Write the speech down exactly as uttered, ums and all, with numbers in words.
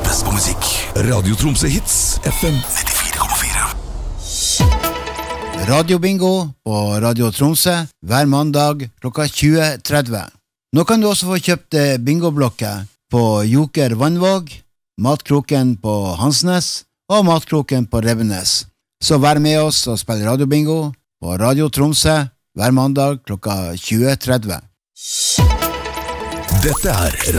best på musikk. Radio Tromsø Hits, F M nittifire komma fire. Radio Bingo på Radio Tromsø hver mandag klokka tjue tretti. Nå kan du også få kjøpt bingoblokker på Joker Vannvåg, Matkroken på Hansnes og Matkroken på Revenes. Så vær med oss og spill Radio Bingo på Radio Tromsø hver mandag klokka tjue tretti. Dette er